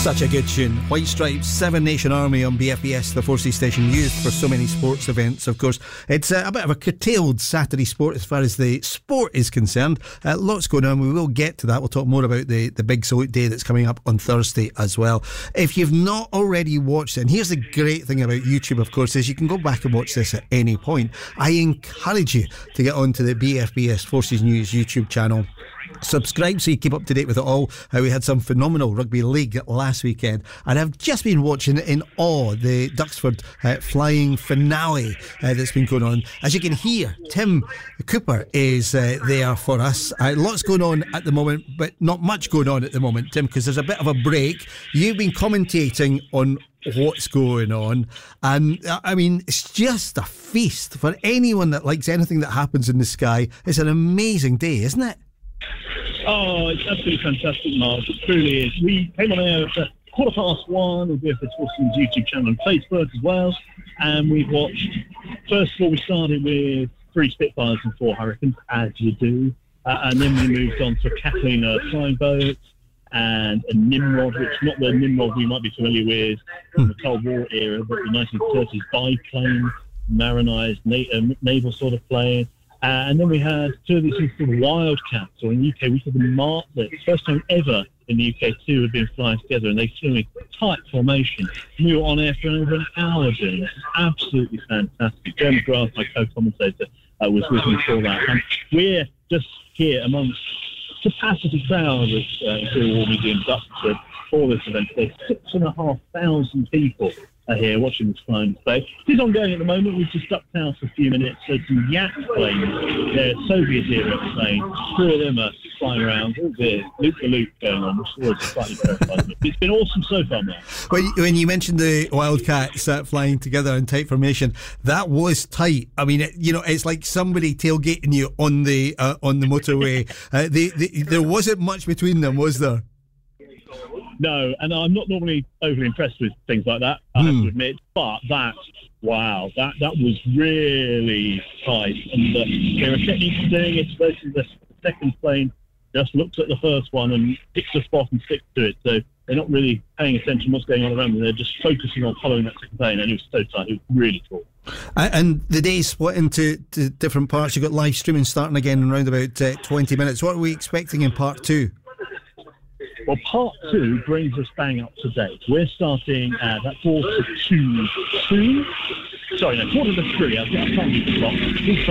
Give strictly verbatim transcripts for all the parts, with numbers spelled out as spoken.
Such a good tune. White Stripes, Seven Nation Army on B F B S, the Forces station used for so many sports events, of course. It's uh, a bit of a curtailed Saturday sport as far as the sport is concerned. Uh, lots going on. We will get to that. We'll talk more about the, the big salute day that's coming up on Thursday as well. If you've not already watched it, and here's the great thing about YouTube, of course, is you can go back and watch this at any point. I encourage you to get onto the B F B S Forces News YouTube channel. Subscribe so you keep up to date with it all. Uh, we had some phenomenal rugby league last weekend, and I've just been watching in awe the Duxford uh, flying finale uh, that's been going on. As you can hear, Tim Cooper is uh, there for us. Uh, lots going on at the moment, but not much going on at the moment, Tim, because there's a bit of a break. You've been commentating on what's going on, and I mean, it's just a feast for anyone that likes anything that happens in the sky. It's an amazing day, isn't it? Oh, it's absolutely fantastic, Mark. It truly is. We came on air at quarter past one on B F B S Forces YouTube channel and Facebook as well. And we've watched, first of all, we started with three Spitfires and four Hurricanes, as you do. Uh, and then we moved on to a Kathleen uh, flying boat and a Nimrod, which not the Nimrod we might be familiar with from the Cold War era, but the nineteen thirties biplane, marinized na- uh, naval sort of plane. Uh, and then we had two of these things called Wildcats, or in the U K we call them Martlets. First time ever in the U K, two had been flying together, and they flew in tight formation. We were on air for over an hour doing this. Absolutely fantastic. Jeremy Graff, my co-commentator, uh, was with me for that. And we're just here amongst capacity crowd at uh, Imperial War Museum, Duxford, for this event. There's six and a half thousand people are here watching this flying display. It is ongoing at the moment. We've just ducked out for a few minutes. There's some Yak planes. They're Soviet era planes. Three of them are flying around. All the loop the loop going on, which is always slightly terrifying. It's been awesome so far, man. When, when you mentioned the Wildcats uh, flying together in tight formation, that was tight. I mean, it, you know, it's like somebody tailgating you on the uh, on the motorway. uh, they, they, there wasn't much between them, was there? No, and I'm not normally overly impressed with things like that, I have Mm. to admit, but that, wow, that that was really tight. And uh, there are techniques for doing it. Basically, the second plane just looks at the first one and picks a spot and sticks to it. So they're not really paying attention to what's going on around them. They're just focusing on following that second plane, and it was so tight. It was really cool. Uh, and the day's split into to different parts. You've got live streaming starting again in around about uh, twenty minutes. What are we expecting in part two? Well, part two brings us bang up to date. We're starting at that quarter to two. Sorry, no, quarter to three. I can't read the clock.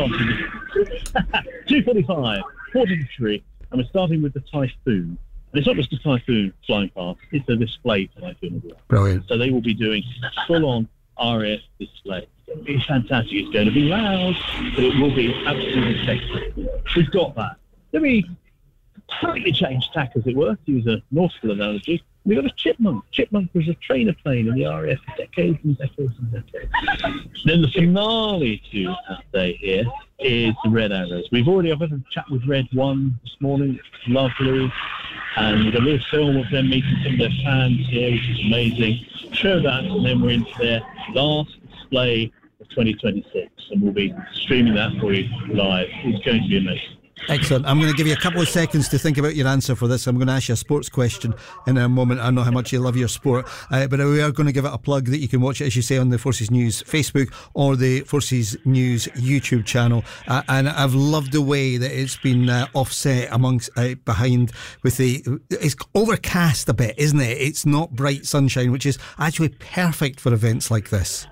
We're starting two forty-five, quarter to three, and we're starting with the Typhoon. And it's not just a Typhoon flying past; it's a display Typhoon as well. Brilliant. So they will be doing full-on R A F display. It's going to be fantastic. It's going to be loud, but it will be absolutely spectacular. We've got that. Let me slightly changed tack, as it were, to use a nautical analogy. We've got a Chipmunk. Chipmunk was a trainer plane in the R A F for decades and decades and decades. Then the finale to that day here is the Red Arrows. We've already I've had a chat with Red One this morning. It's lovely. And we've got a little film of them meeting some of their fans here, which is amazing. Show that, and then we're into their last display of twenty twenty-six. And we'll be streaming that for you live. It's going to be amazing. Excellent. I'm going to give you a couple of seconds to think about your answer for this. I'm going to ask you a sports question in a moment. I know how much you love your sport, uh, but we are going to give it a plug that you can watch it, as you say, on the Forces News Facebook or the Forces News YouTube channel. Uh, and I've loved the way that it's been uh, offset amongst uh, behind with the. It's overcast a bit, isn't it? It's not bright sunshine, which is actually perfect for events like this.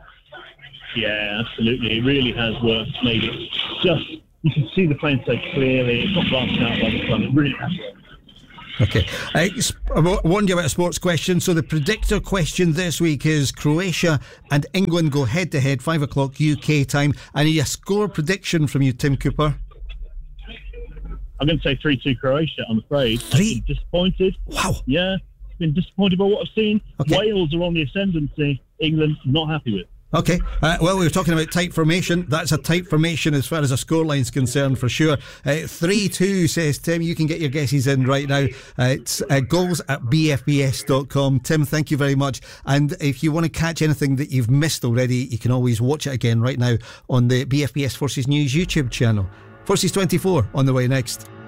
Yeah, absolutely. It really has worked. Made it just. You can see the plane so clearly. It's not blasted out by the sun. It really has worked. Okay. Uh, I warned you about a sports question. So the predictor question this week is Croatia and England go head to head, five o'clock U K time. I need a score prediction from you, Tim Cooper. I'm going to say three two Croatia, I'm afraid. Three? I've been disappointed. Wow. Yeah, been disappointed by what I've seen. Okay. Wales are on the ascendancy. England, not happy with. Okay, uh, well, we were talking about tight formation. That's a tight formation as far as a scoreline's concerned, for sure. Uh, three two, says Tim. You can get your guesses in right now. Uh, it's uh, goals at b f b s dot com. Tim, thank you very much. And if you want to catch anything that you've missed already, you can always watch it again right now on the B F B S Forces News YouTube channel. Forces twenty-four on the way next.